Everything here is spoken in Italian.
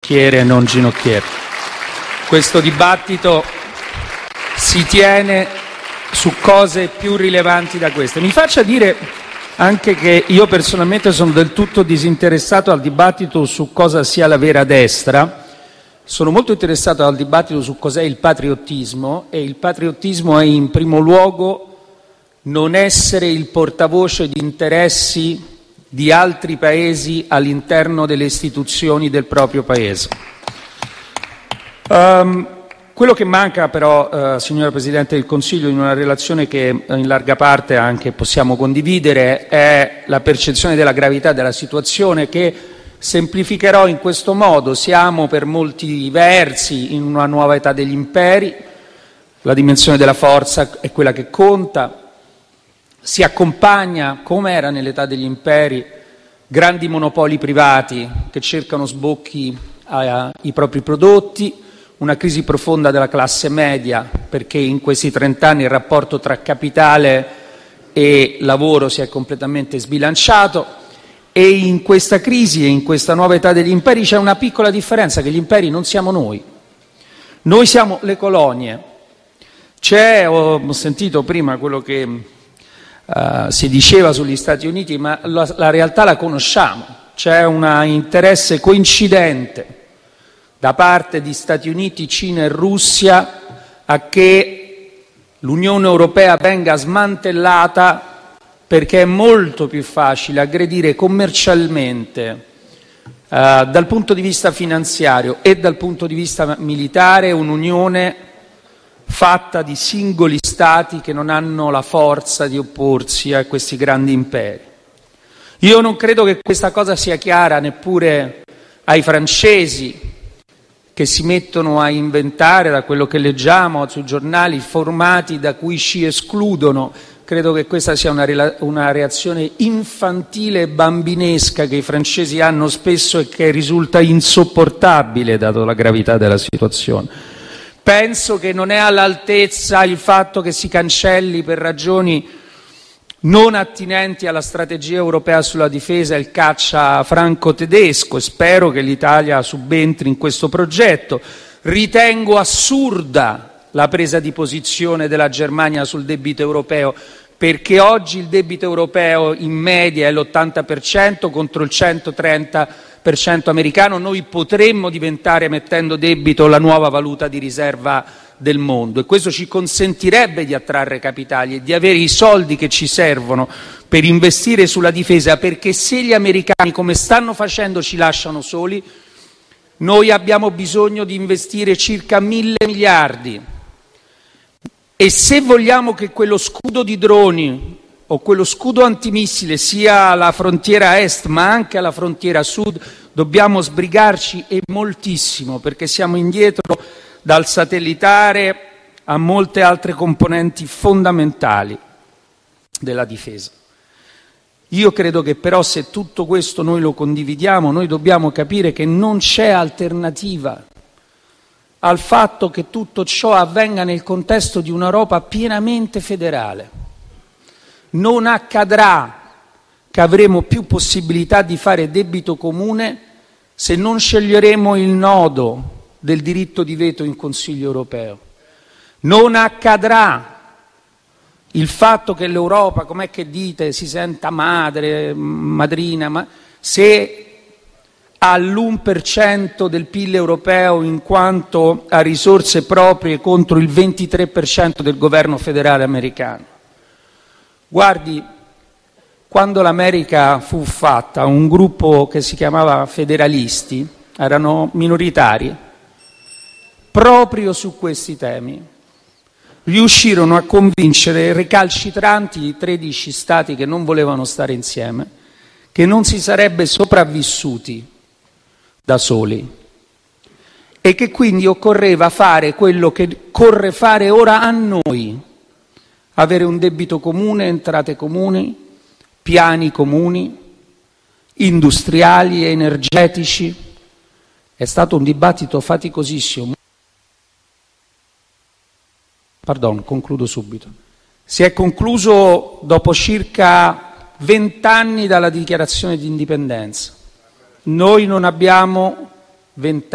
e non ginocchiere. Questo dibattito si tiene su cose più rilevanti da queste. Mi faccia dire anche che io personalmente sono del tutto disinteressato al dibattito su cosa sia la vera destra. Sono molto interessato al dibattito su cos'è il patriottismo, e il patriottismo è in primo luogo non essere il portavoce di interessi di altri paesi all'interno delle istituzioni del proprio paese. Quello che manca però, signora Presidente del Consiglio, in una relazione che in larga parte anche possiamo condividere, è la percezione della gravità della situazione, che semplificherò in questo modo. Siamo per molti versi in una nuova età degli imperi, la dimensione della forza è quella che conta, si accompagna, come era nell'età degli imperi, grandi monopoli privati che cercano sbocchi ai propri prodotti, una crisi profonda della classe media, perché in questi 30 anni il rapporto tra capitale e lavoro si è completamente sbilanciato, e in questa crisi e in questa nuova età degli imperi c'è una piccola differenza, che gli imperi non siamo noi siamo le colonie. Ho sentito prima quello che si diceva sugli Stati Uniti, ma la realtà la conosciamo. C'è un interesse coincidente da parte di Stati Uniti, Cina e Russia a che l'Unione Europea venga smantellata, perché è molto più facile aggredire commercialmente, dal punto di vista finanziario e dal punto di vista militare, un'unione fatta di singoli stati che non hanno la forza di opporsi a questi grandi imperi. Io non credo che questa cosa sia chiara neppure ai francesi, che si mettono a inventare, da quello che leggiamo sui giornali, formati da cui ci escludono. Credo che questa sia una reazione infantile e bambinesca che i francesi hanno spesso e che risulta insopportabile dato la gravità della situazione. Penso che non è all'altezza il fatto che si cancelli per ragioni non attinenti alla strategia europea sulla difesa il caccia franco-tedesco, e spero che l'Italia subentri in questo progetto. Ritengo assurda la presa di posizione della Germania sul debito europeo, perché oggi il debito europeo in media è l'80% contro il 130% americano. Noi potremmo diventare, mettendo debito, la nuova valuta di riserva del mondo, e questo ci consentirebbe di attrarre capitali e di avere i soldi che ci servono per investire sulla difesa, perché se gli americani, come stanno facendo, ci lasciano soli, noi abbiamo bisogno di investire circa 1.000 miliardi. E se vogliamo che quello scudo di droni o quello scudo antimissile sia alla frontiera est ma anche alla frontiera sud, dobbiamo sbrigarci, e moltissimo, perché siamo indietro dal satellitare a molte altre componenti fondamentali della difesa. Io credo che però, se tutto questo noi lo condividiamo, noi dobbiamo capire che non c'è alternativa al fatto che tutto ciò avvenga nel contesto di un'Europa pienamente federale. Non accadrà che avremo più possibilità di fare debito comune se non sceglieremo il nodo del diritto di veto in Consiglio europeo. Non accadrà il fatto che l'Europa, com'è che dite, si senta madrina, ma se ha l'1% del PIL europeo in quanto a risorse proprie contro il 23% del governo federale americano. Guardi, quando l'America fu fatta, un gruppo che si chiamava federalisti, erano minoritari, proprio su questi temi riuscirono a convincere i recalcitranti di 13 stati che non volevano stare insieme che non si sarebbe sopravvissuti da soli, e che quindi occorreva fare quello che corre fare ora a noi: avere un debito comune, entrate comuni, piani comuni, industriali e energetici. È stato un dibattito faticosissimo. Concludo subito. Si è concluso dopo circa 20 anni dalla dichiarazione di indipendenza. Noi non abbiamo 20